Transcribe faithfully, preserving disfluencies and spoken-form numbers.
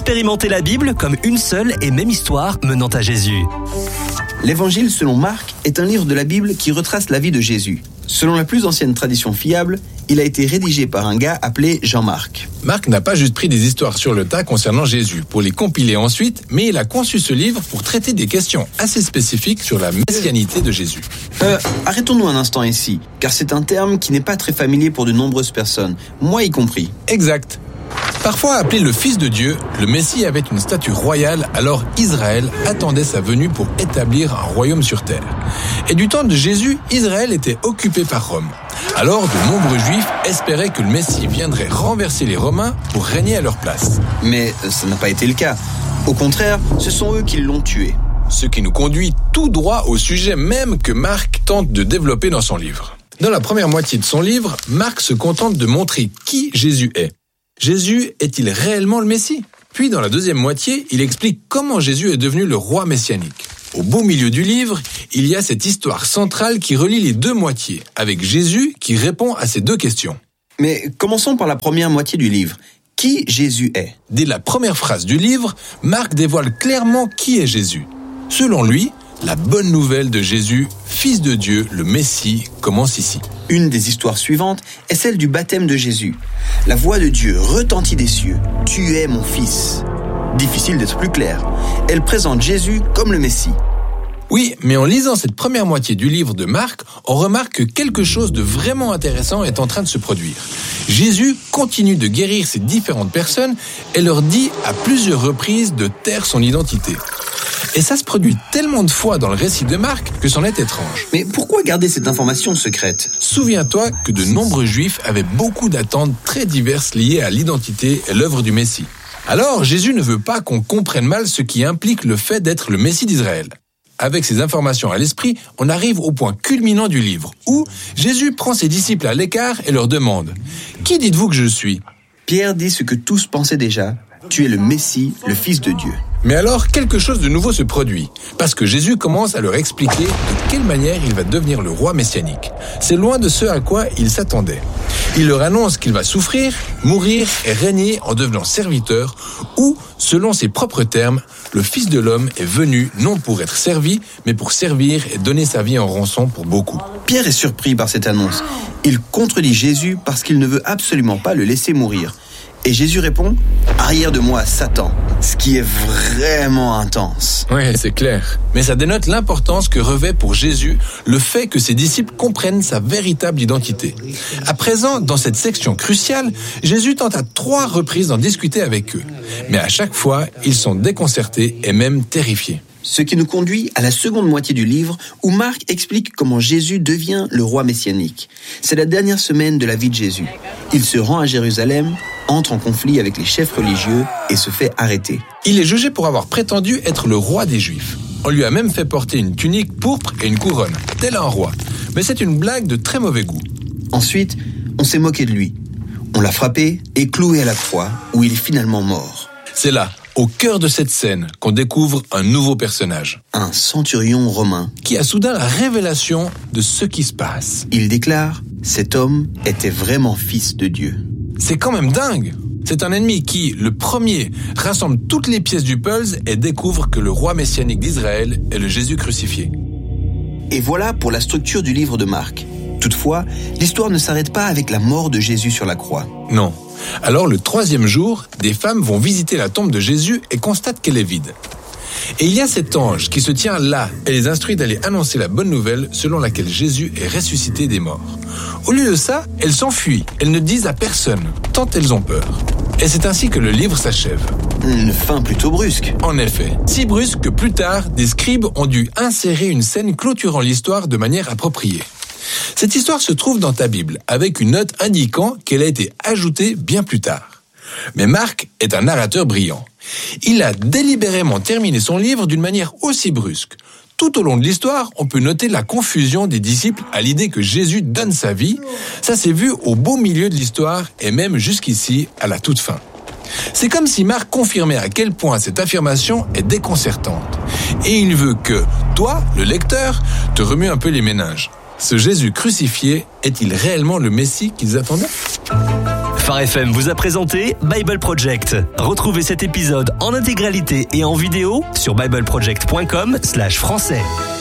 Expérimentez la Bible comme une seule et même histoire menant à Jésus. L'Évangile selon Marc est un livre de la Bible qui retrace la vie de Jésus. Selon la plus ancienne tradition fiable, il a été rédigé par un gars appelé Jean-Marc. Marc n'a pas juste pris des histoires sur le tas concernant Jésus pour les compiler ensuite, mais il a conçu ce livre pour traiter des questions assez spécifiques sur la messianité de Jésus. Euh, arrêtons-nous un instant ici, car c'est un terme qui n'est pas très familier pour de nombreuses personnes, moi y compris. Exact. Parfois appelé le Fils de Dieu, le Messie avait une statue royale, alors Israël attendait sa venue pour établir un royaume sur terre. Et du temps de Jésus, Israël était occupé par Rome. Alors de nombreux Juifs espéraient que le Messie viendrait renverser les Romains pour régner à leur place. Mais ça n'a pas été le cas. Au contraire, ce sont eux qui l'ont tué. Ce qui nous conduit tout droit au sujet même que Marc tente de développer dans son livre. Dans la première moitié de son livre, Marc se contente de montrer qui Jésus est. Jésus est-il réellement le Messie ? Puis dans la deuxième moitié, il explique comment Jésus est devenu le roi messianique. Au beau milieu du livre, il y a cette histoire centrale qui relie les deux moitiés, avec Jésus qui répond à ces deux questions. Mais commençons par la première moitié du livre. Qui Jésus est ? Dès la première phrase du livre, Marc dévoile clairement qui est Jésus. Selon lui, la bonne nouvelle de Jésus, Fils de Dieu, le Messie, commence ici. Une des histoires suivantes est celle du baptême de Jésus. La voix de Dieu retentit des cieux. « Tu es mon Fils ». Difficile d'être plus clair. Elle présente Jésus comme le Messie. Oui, mais en lisant cette première moitié du livre de Marc, on remarque que quelque chose de vraiment intéressant est en train de se produire. Jésus continue de guérir ces différentes personnes et leur dit à plusieurs reprises de taire son identité. Et ça se produit tellement de fois dans le récit de Marc que c'en est étrange. Mais pourquoi garder cette information secrète ? Souviens-toi que de nombreux Juifs avaient beaucoup d'attentes très diverses liées à l'identité et l'œuvre du Messie. Alors, Jésus ne veut pas qu'on comprenne mal ce qui implique le fait d'être le Messie d'Israël. Avec ces informations à l'esprit, on arrive au point culminant du livre, où Jésus prend ses disciples à l'écart et leur demande « Qui dites-vous que je suis ?» Pierre dit ce que tous pensaient déjà. Tu es le Messie, le Fils de Dieu. Mais alors, quelque chose de nouveau se produit, parce que Jésus commence à leur expliquer de quelle manière il va devenir le roi messianique. C'est loin de ce à quoi ils s'attendaient. Il leur annonce qu'il va souffrir, mourir et régner en devenant serviteur, ou, selon ses propres termes, le Fils de l'homme est venu non pour être servi, mais pour servir et donner sa vie en rançon pour beaucoup. Pierre est surpris par cette annonce. Il contredit Jésus parce qu'il ne veut absolument pas le laisser mourir. Et Jésus répond « Arrière de moi, Satan », ce qui est vraiment intense. Oui, c'est clair. Mais ça dénote l'importance que revêt pour Jésus le fait que ses disciples comprennent sa véritable identité. À présent, dans cette section cruciale, Jésus tente à trois reprises d'en discuter avec eux. Mais à chaque fois, ils sont déconcertés et même terrifiés. Ce qui nous conduit à la seconde moitié du livre où Marc explique comment Jésus devient le roi messianique. C'est la dernière semaine de la vie de Jésus. Il se rend à Jérusalem, entre en conflit avec les chefs religieux et se fait arrêter. Il est jugé pour avoir prétendu être le roi des Juifs. On lui a même fait porter une tunique pourpre et une couronne, tel un roi. Mais c'est une blague de très mauvais goût. Ensuite, on s'est moqué de lui. On l'a frappé et cloué à la croix, où il est finalement mort. C'est là, au cœur de cette scène, qu'on découvre un nouveau personnage. Un centurion romain. Qui a soudain la révélation de ce qui se passe. Il déclare « Cet homme était vraiment fils de Dieu ». C'est quand même dingue. C'est un ennemi qui, le premier, rassemble toutes les pièces du puzzle et découvre que le roi messianique d'Israël est le Jésus crucifié. Et voilà pour la structure du livre de Marc. Toutefois, l'histoire ne s'arrête pas avec la mort de Jésus sur la croix. Non. Alors le troisième jour, des femmes vont visiter la tombe de Jésus et constatent qu'elle est vide. Et il y a cet ange qui se tient là et les instruit d'aller annoncer la bonne nouvelle selon laquelle Jésus est ressuscité des morts. Au lieu de ça, elles s'enfuient, elles ne disent à personne, tant elles ont peur. Et c'est ainsi que le livre s'achève. Une fin plutôt brusque. En effet, si brusque que plus tard, des scribes ont dû insérer une scène clôturant l'histoire de manière appropriée. Cette histoire se trouve dans ta Bible, avec une note indiquant qu'elle a été ajoutée bien plus tard. Mais Marc est un narrateur brillant. Il a délibérément terminé son livre d'une manière aussi brusque. Tout au long de l'histoire, on peut noter la confusion des disciples à l'idée que Jésus donne sa vie. Ça s'est vu au beau milieu de l'histoire et même jusqu'ici, à la toute fin. C'est comme si Marc confirmait à quel point cette affirmation est déconcertante. Et il veut que, toi, le lecteur, te remue un peu les méninges. Ce Jésus crucifié est-il réellement le Messie qu'ils attendaient ? Phare F M vous a présenté Bible Project. Retrouvez cet épisode en intégralité et en vidéo sur bible project point com slash français.